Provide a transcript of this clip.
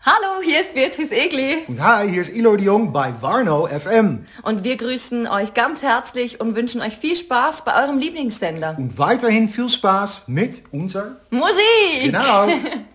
Hallo, hier ist Beatrice Egli. Und hi, hier ist Ilor de Jong bei Warno FM. Und wir grüßen euch ganz herzlich und wünschen euch viel Spaß bei eurem Lieblingssender. Und weiterhin viel Spaß mit unserer Musik! Genau.